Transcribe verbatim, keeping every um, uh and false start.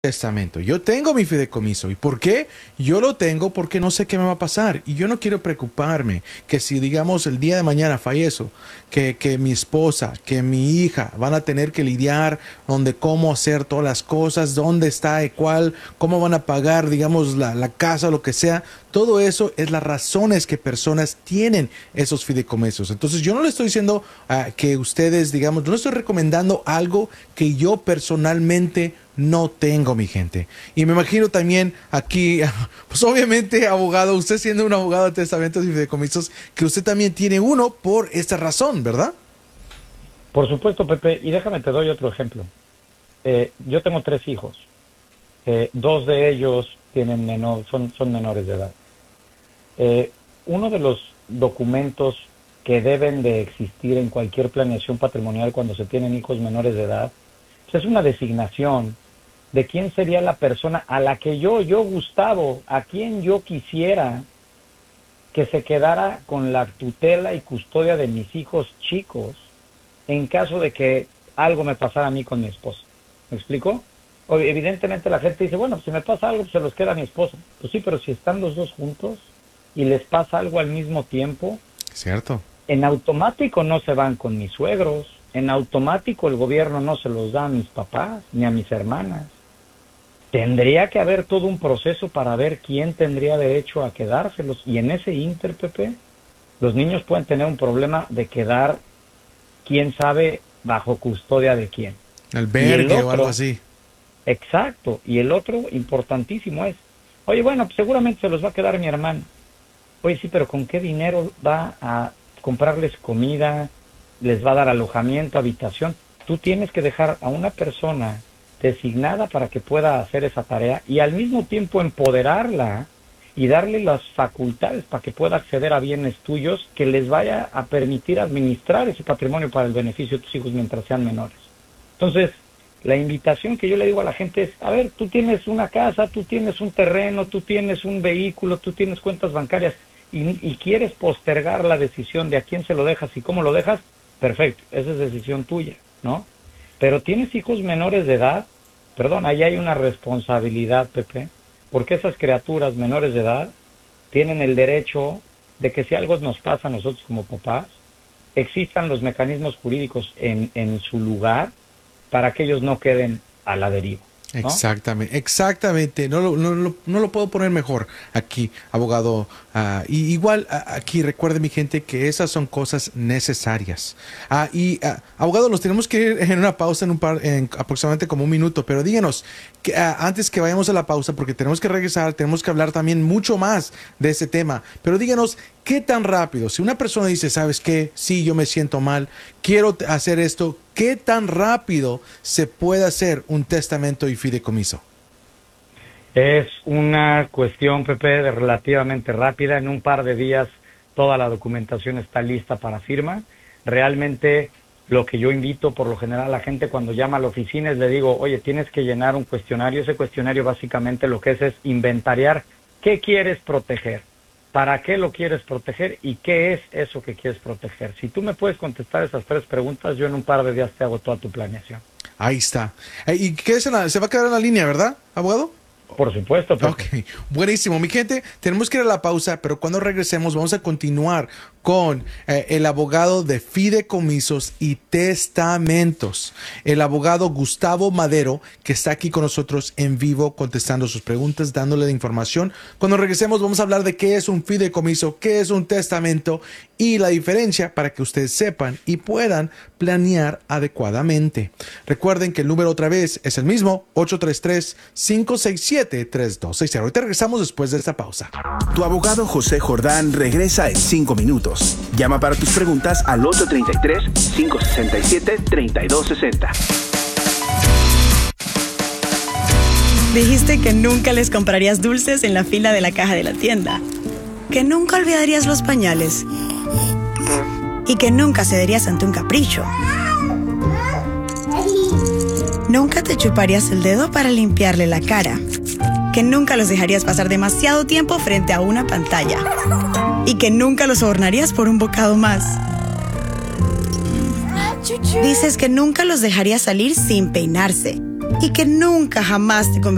Testamento. Yo tengo mi fideicomiso. ¿Y por qué? Yo lo tengo porque no sé qué me va a pasar. Y yo no quiero preocuparme que si, digamos, el día de mañana fallezco, que, que mi esposa, que mi hija van a tener que lidiar donde cómo hacer todas las cosas, dónde está y cuál, cómo van a pagar, digamos, la, la casa, lo que sea. Todo eso es las razones que personas tienen esos fideicomisos. Entonces yo no le estoy diciendo uh, que ustedes, digamos, no le estoy recomendando algo que yo personalmente no tengo, mi gente. Y me imagino también aquí, pues obviamente, abogado, usted siendo un abogado de testamentos y fideicomisos, que usted también tiene uno por esta razón, ¿verdad? Por supuesto, Pepe, y déjame te doy otro ejemplo. Eh, yo tengo tres hijos. Eh, dos de ellos tienen menor, son, son menores de edad. Eh, uno de los documentos que deben de existir en cualquier planeación patrimonial cuando se tienen hijos menores de edad, pues es una designación de quién sería la persona a la que yo, yo Gustavo, a quien yo quisiera que se quedara con la tutela y custodia de mis hijos chicos en caso de que algo me pasara a mí con mi esposa. ¿Me explico? O, evidentemente la gente dice, bueno, si me pasa algo, pues se los queda a mi esposa. Pues sí, pero si están los dos juntos y les pasa algo al mismo tiempo, cierto, en automático no se van con mis suegros, en automático el gobierno no se los da a mis papás ni a mis hermanas. Tendría que haber todo un proceso para ver quién tendría derecho a quedárselos. Y en ese ínter, Pepe, los niños pueden tener un problema de quedar, quién sabe, bajo custodia de quién. Albergue o algo así. Exacto. Y el otro, importantísimo, es, oye, bueno, pues seguramente se los va a quedar mi hermano. Oye, sí, pero ¿con qué dinero va a comprarles comida? ¿Les va a dar alojamiento, habitación? Tú tienes que dejar a una persona designada para que pueda hacer esa tarea y al mismo tiempo empoderarla y darle las facultades para que pueda acceder a bienes tuyos que les vaya a permitir administrar ese patrimonio para el beneficio de tus hijos mientras sean menores. Entonces, la invitación que yo le digo a la gente es, a ver, tú tienes una casa, tú tienes un terreno, tú tienes un vehículo, tú tienes cuentas bancarias y, y quieres postergar la decisión de a quién se lo dejas y cómo lo dejas, perfecto, esa es decisión tuya, ¿no? Pero tienes hijos menores de edad, perdón, ahí hay una responsabilidad, Pepe, porque esas criaturas menores de edad tienen el derecho de que si algo nos pasa a nosotros como papás, existan los mecanismos jurídicos en, en su lugar para que ellos no queden a la deriva, ¿no? Exactamente, exactamente. No lo, no, no, no lo puedo poner mejor aquí, abogado. Uh, y igual uh, aquí recuerde, mi gente, que esas son cosas necesarias. Uh, y uh, abogado, nos tenemos que ir en una pausa en un par, en aproximadamente como un minuto. Pero díganos, que, uh, antes que vayamos a la pausa, porque tenemos que regresar, tenemos que hablar también mucho más de ese tema. Pero díganos, ¿qué tan rápido? Si una persona dice, ¿sabes qué? Sí, yo me siento mal, quiero hacer esto. ¿Qué tan rápido se puede hacer un testamento y fideicomiso? Es una cuestión, Pepe, de relativamente rápida. En un par de días toda la documentación está lista para firma. Realmente lo que yo invito por lo general a la gente cuando llama a la oficina es le digo, oye, tienes que llenar un cuestionario. Ese cuestionario básicamente lo que es es inventariar qué quieres proteger, para qué lo quieres proteger y qué es eso que quieres proteger. Si tú me puedes contestar esas tres preguntas, yo en un par de días te hago toda tu planeación. Ahí está. ¿Y qué se va a quedar en la línea, verdad, abogado? Por supuesto, Pepe. Ok, buenísimo. Mi gente, tenemos que ir a la pausa, pero cuando regresemos vamos a continuar con eh, el abogado de fideicomisos y testamentos, el abogado Gustavo Madero, que está aquí con nosotros en vivo contestando sus preguntas, dándole la información. Cuando regresemos vamos a hablar de qué es un fideicomiso, qué es un testamento y la diferencia para que ustedes sepan y puedan planear adecuadamente. Recuerden que el número otra vez es el mismo, ocho tres tres, cinco seis siete, tres dos seis cero. Ahorita regresamos después de esta pausa. Tu abogado José Jordán regresa en cinco minutos. Llama para tus preguntas al ocho tres tres, cinco seis siete, tres dos seis cero. Dijiste que nunca les comprarías dulces en la fila de la caja de la tienda, que nunca olvidarías los pañales y que nunca cederías ante un capricho. Nunca te chuparías el dedo para limpiarle la cara, que nunca los dejarías pasar demasiado tiempo frente a una pantalla y que nunca los sobornarías por un bocado más. Dices que nunca los dejarías salir sin peinarse y que nunca jamás te convertirías